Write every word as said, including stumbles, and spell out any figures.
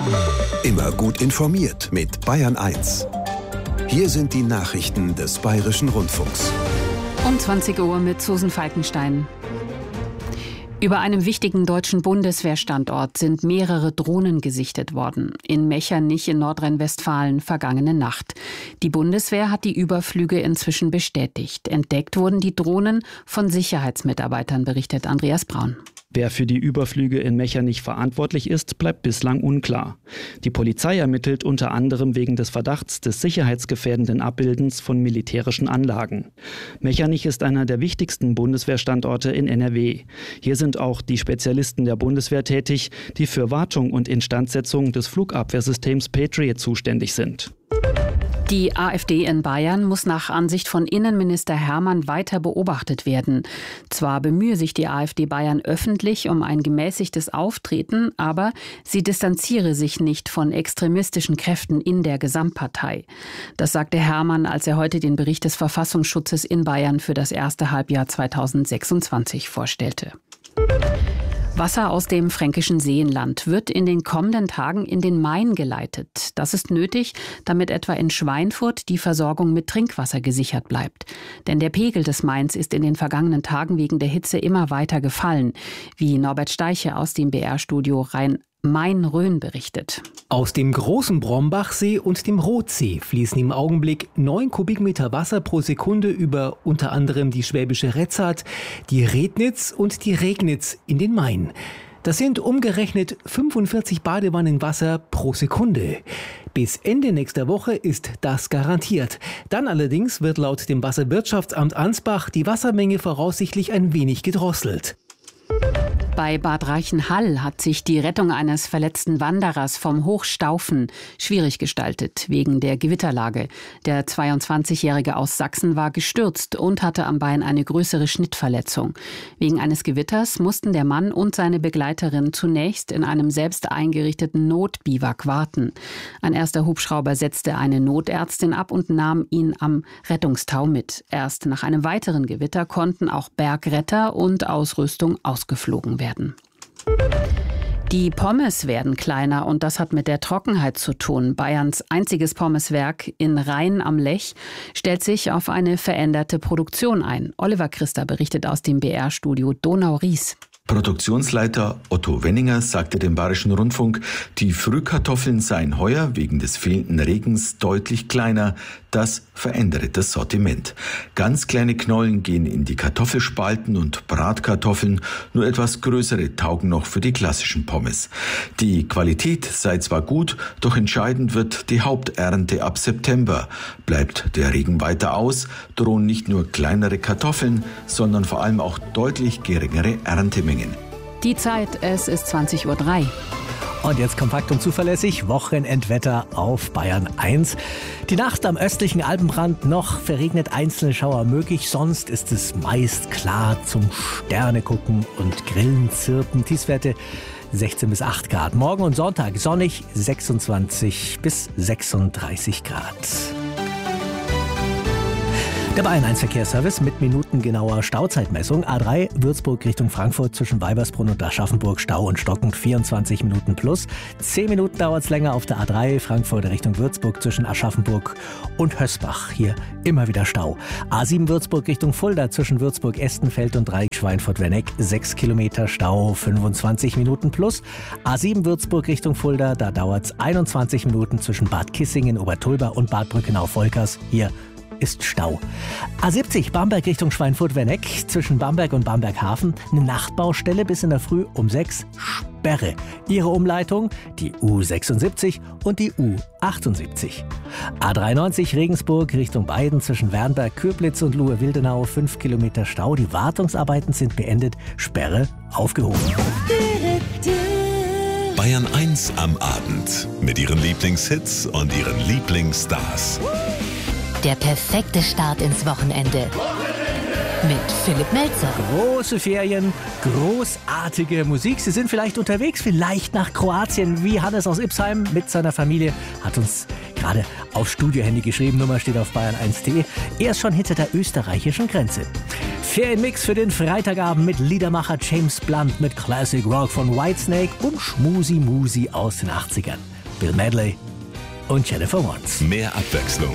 Immer gut informiert mit Bayern eins. Hier sind die Nachrichten des Bayerischen Rundfunks. Um zwanzig Uhr mit Susan Falkenstein. Über einem wichtigen deutschen Bundeswehrstandort sind mehrere Drohnen gesichtet worden. In Mechernich in Nordrhein-Westfalen vergangene Nacht. Die Bundeswehr hat die Überflüge inzwischen bestätigt. Entdeckt wurden die Drohnen von Sicherheitsmitarbeitern, berichtet Andreas Braun. Wer für die Überflüge in Mechernich verantwortlich ist, bleibt bislang unklar. Die Polizei ermittelt unter anderem wegen des Verdachts des sicherheitsgefährdenden Abbildens von militärischen Anlagen. Mechernich ist einer der wichtigsten Bundeswehrstandorte in N R W. Hier sind auch die Spezialisten der Bundeswehr tätig, die für Wartung und Instandsetzung des Flugabwehrsystems Patriot zuständig sind. Die AfD in Bayern muss nach Ansicht von Innenminister Hermann weiter beobachtet werden. Zwar bemühe sich die AfD Bayern öffentlich um ein gemäßigtes Auftreten, aber sie distanziere sich nicht von extremistischen Kräften in der Gesamtpartei. Das sagte Hermann, als er heute den Bericht des Verfassungsschutzes in Bayern für das erste Halbjahr zweitausendsechsundzwanzig vorstellte. Wasser aus dem fränkischen Seenland wird in den kommenden Tagen in den Main geleitet. Das ist nötig, damit etwa in Schweinfurt die Versorgung mit Trinkwasser gesichert bleibt. Denn der Pegel des Mains ist in den vergangenen Tagen wegen der Hitze immer weiter gefallen, wie Norbert Steiche aus dem B R-Studio Rhein Main-Rhön berichtet. Aus dem großen Brombachsee und dem Rothsee fließen im Augenblick neun Kubikmeter Wasser pro Sekunde über unter anderem die Schwäbische Retzart, die Rednitz und die Regnitz in den Main. Das sind umgerechnet fünfundvierzig Badewannen Wasser pro Sekunde. Bis Ende nächster Woche ist das garantiert. Dann allerdings wird laut dem Wasserwirtschaftsamt Ansbach die Wassermenge voraussichtlich ein wenig gedrosselt. Bei Bad Reichenhall hat sich die Rettung eines verletzten Wanderers vom Hochstaufen schwierig gestaltet, wegen der Gewitterlage. Der zweiundzwanzigjährige aus Sachsen war gestürzt und hatte am Bein eine größere Schnittverletzung. Wegen eines Gewitters mussten der Mann und seine Begleiterin zunächst in einem selbst eingerichteten Notbiwak warten. Ein erster Hubschrauber setzte eine Notärztin ab und nahm ihn am Rettungstau mit. Erst nach einem weiteren Gewitter konnten auch Bergretter und Ausrüstung ausgeflogen werden. Werden. Die Pommes werden kleiner und das hat mit der Trockenheit zu tun. Bayerns einziges Pommeswerk in Rhein am Lech stellt sich auf eine veränderte Produktion ein. Oliver Christa berichtet aus dem B R-Studio Donau-Ries. Produktionsleiter Otto Wenninger sagte dem Bayerischen Rundfunk, die Frühkartoffeln seien heuer wegen des fehlenden Regens deutlich kleiner. Das verändere das Sortiment. Ganz kleine Knollen gehen in die Kartoffelspalten und Bratkartoffeln, nur etwas größere taugen noch für die klassischen Pommes. Die Qualität sei zwar gut, doch entscheidend wird die Haupternte ab September. Bleibt der Regen weiter aus, drohen nicht nur kleinere Kartoffeln, sondern vor allem auch deutlich geringere Erntemengen. Die Zeit, es ist zwanzig Uhr drei. Und jetzt kompakt und zuverlässig, Wochenendwetter auf Bayern eins. Die Nacht am östlichen Alpenrand noch verregnet einzelne Schauer möglich, sonst ist es meist klar zum Sternegucken und Grillen, Zirpen. Tiefstwerte sechzehn bis acht Grad. Morgen und Sonntag sonnig sechsundzwanzig bis sechsunddreißig Grad. Der Bayern eins Verkehrsservice mit minutengenauer Stauzeitmessung. A drei Würzburg Richtung Frankfurt zwischen Weibersbrunn und Aschaffenburg Stau und stockend vierundzwanzig Minuten plus. zehn Minuten dauert es länger auf der A drei Frankfurt Richtung Würzburg zwischen Aschaffenburg und Hösbach. Hier immer wieder Stau. A sieben Würzburg Richtung Fulda zwischen Würzburg-Estenfeld und Dreieck Schweinfurt-Werneck. sechs Kilometer Stau, fünfundzwanzig Minuten plus. A sieben Würzburg Richtung Fulda, da dauert es einundzwanzig Minuten zwischen Bad Kissingen, Obertulba und Bad Brückenau-Volkers. Hier ist Stau. A siebzig Bamberg Richtung Schweinfurt-Werneck zwischen Bamberg und Bamberg-Hafen. Eine Nachtbaustelle bis in der Früh um sechs. Sperre. Ihre Umleitung die U sechsundsiebzig und die U achtundsiebzig. A dreiundneunzig Regensburg Richtung Weiden zwischen Wernberg, Köblitz und Luhe-Wildenau. fünf Kilometer Stau. Die Wartungsarbeiten sind beendet. Sperre aufgehoben. Bayern eins am Abend mit ihren Lieblingshits und ihren Lieblingsstars. Der perfekte Start ins Wochenende. Mit Philipp Melzer. Große Ferien, großartige Musik. Sie sind vielleicht unterwegs, vielleicht nach Kroatien, wie Hannes aus Ipsheim mit seiner Familie. Hat uns gerade auf Studiohandy geschrieben, Nummer steht auf bayern eins punkt de. Er ist schon hinter der österreichischen Grenze. Ferienmix für den Freitagabend mit Liedermacher James Blunt, mit Classic Rock von Whitesnake und Schmusi Musi aus den achtzigern. Bill Medley und Jennifer Warnes. Mehr Abwechslung